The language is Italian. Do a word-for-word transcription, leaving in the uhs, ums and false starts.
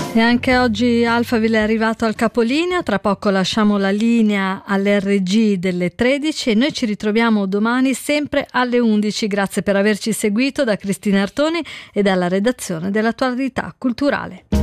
E anche oggi Alphaville è arrivato al capolinea, tra poco lasciamo la linea all'R G delle tredici e noi ci ritroviamo domani sempre alle undici. Grazie per averci seguito da Cristina Artoni e dalla redazione dell'Attualità Culturale.